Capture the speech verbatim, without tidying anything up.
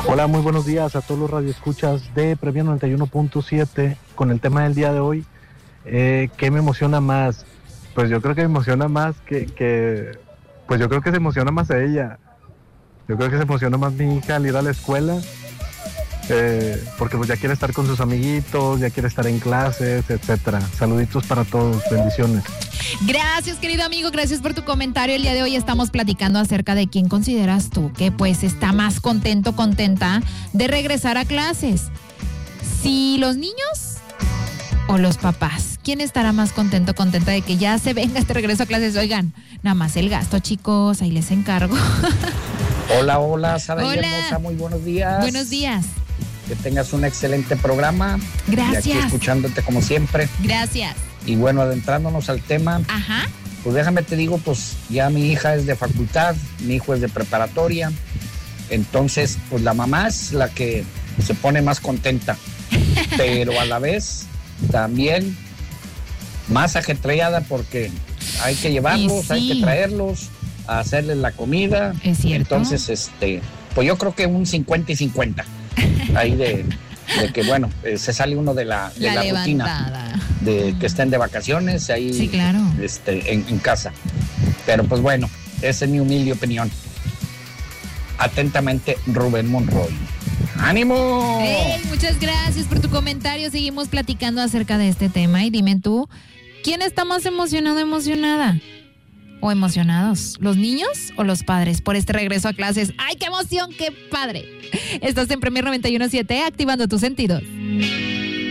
Hola, muy buenos días a todos los radioescuchas de Premio noventa y uno punto siete con el tema del día de hoy. Eh, ¿Qué me emociona más? Pues yo creo que me emociona más que, que... Pues yo creo que se emociona más a ella. Yo creo que se emociona más mi hija al ir a la escuela. Eh, porque pues ya quiere estar con sus amiguitos, ya quiere estar en clases, etcétera. Saluditos para todos, bendiciones. Gracias, querido amigo, gracias por tu comentario. El día de hoy estamos platicando acerca de quién consideras tú que pues está más contento, contenta de regresar a clases. Si los niños o los papás. ¿Quién estará más contento, contenta de que ya se venga este regreso a clases? Oigan, nada más el gasto, chicos, ahí les encargo. Hola, hola, Sara Hola. Hermosa, muy buenos días. Buenos días. Que tengas un excelente programa. Gracias. Y aquí escuchándote como siempre. Gracias. Y bueno, adentrándonos al tema. Ajá. Pues déjame te digo, pues ya mi hija es de facultad, mi hijo es de preparatoria. Entonces, pues la mamá es la que se pone más contenta. Pero a la vez también más ajetreada porque hay que llevarlos, sí. hay que traerlos, a hacerles la comida. Es cierto. Entonces, este, pues yo creo que un cincuenta y cincuenta. Ahí de, de que, bueno, eh, se sale uno de la, de la, la rutina de que estén de vacaciones ahí sí, claro. este, en, en casa. Pero pues bueno, esa es mi humilde opinión. Atentamente, Rubén Monroy. ¡Ánimo! Hey, muchas gracias por tu comentario. Seguimos platicando acerca de este tema. Y dime tú, ¿quién está más emocionado o emocionada? ¿O emocionados? ¿Los niños o los padres por este regreso a clases? ¡Ay, qué emoción! ¡Qué padre! Estás en Premier noventa y uno punto siete, activando tus sentidos.